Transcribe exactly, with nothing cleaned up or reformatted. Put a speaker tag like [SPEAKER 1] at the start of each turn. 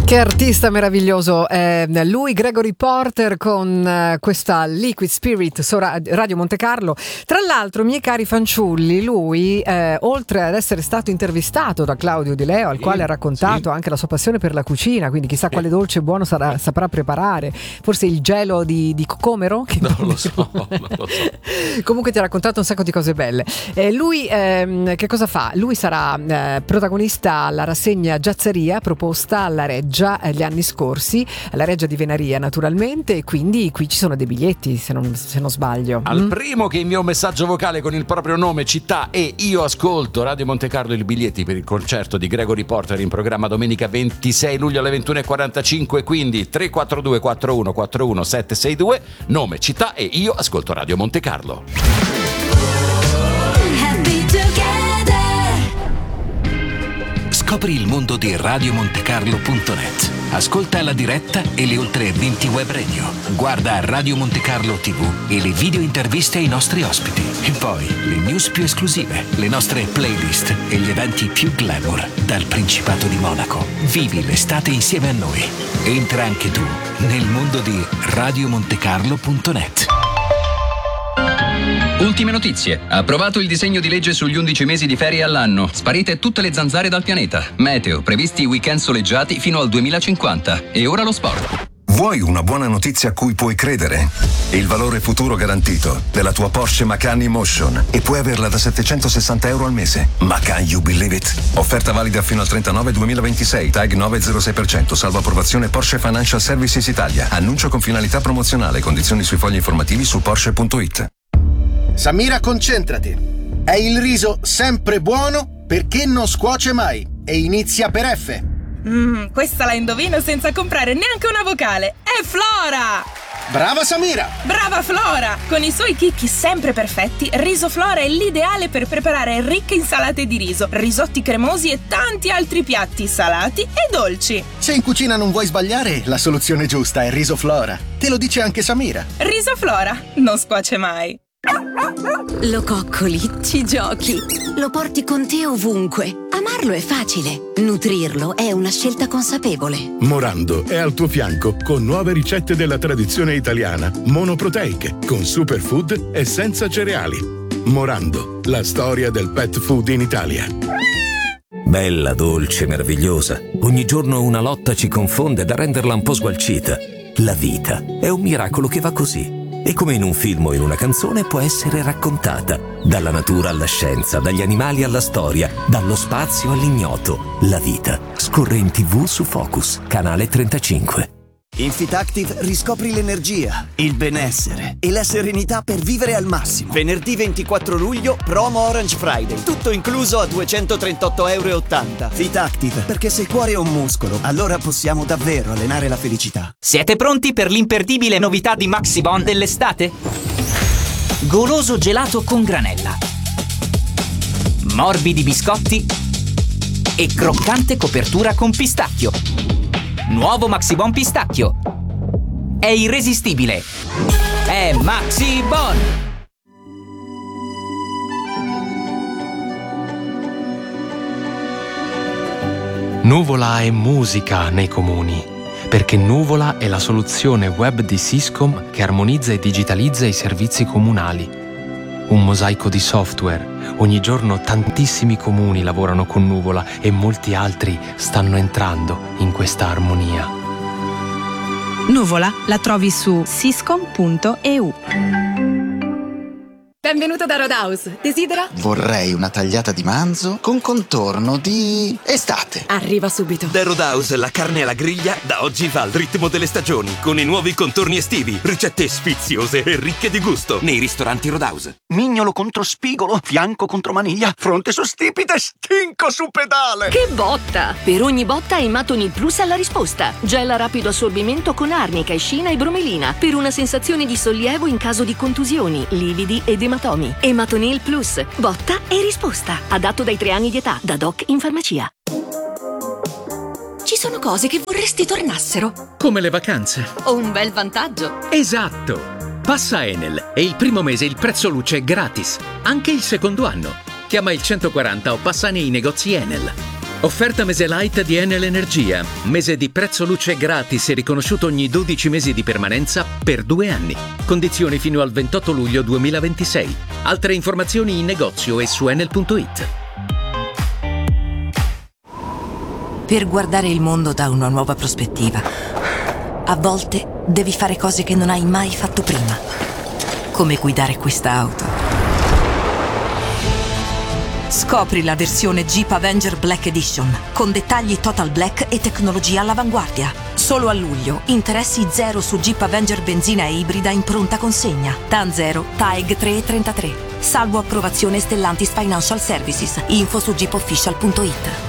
[SPEAKER 1] Che artista meraviglioso, eh, lui Gregory Porter con eh, questa Liquid Spirit su Radio Monte Carlo. Tra l'altro, miei cari fanciulli, lui eh, oltre ad essere stato intervistato da Claudio Di Leo, al sì, quale ha raccontato sì. anche la sua passione per la cucina, quindi chissà quale dolce buono sarà, saprà preparare, forse il gelo di, di cocomero? Che
[SPEAKER 2] non lo so, non lo so.
[SPEAKER 1] Comunque ti ha raccontato un sacco di cose belle. Eh, lui ehm, che cosa fa? Lui sarà eh, protagonista alla rassegna Giazzeria proposta alla Reggia gli anni scorsi, alla Reggia di Venaria naturalmente, e quindi qui ci sono dei biglietti se non, se non sbaglio.
[SPEAKER 2] Al
[SPEAKER 1] mm?
[SPEAKER 2] primo che invia un messaggio vocale con il proprio nome, città e io ascolto Radio Monte Carlo, i biglietti per il concerto di Gregory Porter in programma domenica ventisei luglio alle ventuno e quarantacinque, quindi tre quattro due quattro uno quattro uno sette sei due, nome, città e io ascolto Radio Monte Carlo.
[SPEAKER 3] Scopri il mondo di radio monte carlo punto net. Ascolta la diretta e le oltre venti web radio. Guarda Radio Monte Carlo tivù e le video interviste ai nostri ospiti. E poi le news più esclusive, le nostre playlist e gli eventi più glamour dal Principato di Monaco. Vivi l'estate insieme a noi. Entra anche tu nel mondo di radio monte carlo punto net.
[SPEAKER 4] Ultime notizie. Approvato il disegno di legge sugli undici mesi di ferie all'anno. Sparite tutte le zanzare dal pianeta. Meteo, previsti weekend soleggiati fino al duemilacinquanta. E ora lo sport.
[SPEAKER 5] Vuoi una buona notizia a cui puoi credere? Il valore futuro garantito della tua Porsche Macan E-Motion, e puoi averla da settecentosessanta euro al mese. Macan, you believe it? Offerta valida fino al trentanove duemilaventisei, tag nove virgola zero sei per cento, salvo approvazione Porsche Financial Services Italia. Annuncio con finalità promozionale, condizioni sui fogli informativi su porsche punto it.
[SPEAKER 6] Samira, concentrati. È il riso sempre buono perché non scuoce mai e inizia per F.
[SPEAKER 7] Mmm, questa la indovino senza comprare neanche una vocale. È Flora!
[SPEAKER 6] Brava Samira!
[SPEAKER 7] Brava Flora! Con i suoi chicchi sempre perfetti, Riso Flora è l'ideale per preparare ricche insalate di riso, risotti cremosi e tanti altri piatti salati e dolci.
[SPEAKER 6] Se in cucina non vuoi sbagliare, la soluzione giusta è Riso Flora. Te lo dice anche Samira.
[SPEAKER 7] Riso Flora non scuoce mai.
[SPEAKER 8] Lo coccoli, ci giochi, lo porti con te ovunque. Amarlo è facile, nutrirlo è una scelta consapevole.
[SPEAKER 9] Morando è al tuo fianco con nuove ricette della tradizione italiana, monoproteiche, con superfood e senza cereali. Morando, la storia del pet food in Italia.
[SPEAKER 10] Bella, dolce, meravigliosa. Ogni giorno una lotta ci confonde da renderla un po' sgualcita. La vita è un miracolo che va così. E come in un film o in una canzone può essere raccontata. Dalla natura alla scienza, dagli animali alla storia, dallo spazio all'ignoto. La vita scorre in tivù su Focus, canale trentacinque.
[SPEAKER 11] In Fitactive riscopri l'energia, il benessere e la serenità per vivere al massimo. Venerdì ventiquattro luglio, promo Orange Friday. Tutto incluso a duecentotrentotto euro e ottanta. Fitactive, perché se il cuore è un muscolo, allora possiamo davvero allenare la felicità.
[SPEAKER 12] Siete pronti per l'imperdibile novità di Maxibon dell'estate? Goloso gelato con granella, morbidi biscotti e croccante copertura con pistacchio. Nuovo Maxibon pistacchio. È irresistibile. È Maxibon.
[SPEAKER 13] Nuvola è musica nei comuni, perché Nuvola è la soluzione web di Syscom che armonizza e digitalizza i servizi comunali. Un mosaico di software. Ogni giorno tantissimi comuni lavorano con Nuvola e molti altri stanno entrando in questa armonia.
[SPEAKER 14] Nuvola la trovi su syscom punto e u.
[SPEAKER 15] Benvenuto da Roadhouse. Desidera?
[SPEAKER 16] Vorrei una tagliata di manzo con contorno di estate.
[SPEAKER 15] Arriva subito.
[SPEAKER 17] Da Roadhouse la carne alla griglia da oggi va al ritmo delle stagioni, con i nuovi contorni estivi, ricette sfiziose e ricche di gusto nei ristoranti Roadhouse.
[SPEAKER 18] Mignolo contro spigolo, fianco contro maniglia, fronte su stipite, stinco su pedale.
[SPEAKER 15] Che botta! Per ogni botta Ematonil Plus ha la risposta. Gel a rapido assorbimento con arnica, escina e bromelina per una sensazione di sollievo in caso di contusioni, lividi ed ematomi. Ematonil Plus, botta e risposta. Adatto dai tre anni di età, da doc in farmacia. Ci sono cose che vorresti tornassero.
[SPEAKER 19] Come le vacanze.
[SPEAKER 15] O un bel vantaggio.
[SPEAKER 19] Esatto. Passa Enel e il primo mese il prezzo luce è gratis. Anche il secondo anno. Chiama il centoquaranta o passa nei negozi Enel. Offerta mese light di Enel Energia. Mese di prezzo luce gratis e riconosciuto ogni dodici mesi di permanenza per due anni. Condizioni fino al ventotto luglio duemilaventisei. Altre informazioni in negozio e su enel punto it.
[SPEAKER 20] Per guardare il mondo da una nuova prospettiva, a volte devi fare cose che non hai mai fatto prima. Come guidare questa auto. Scopri la versione Jeep Avenger Black Edition, con dettagli Total Black e tecnologia all'avanguardia. Solo a luglio, interessi zero su Jeep Avenger benzina e ibrida in pronta consegna. T A N zero, T A E G tre e trentatré. Salvo approvazione Stellantis Financial Services. Info su jeep official punto it.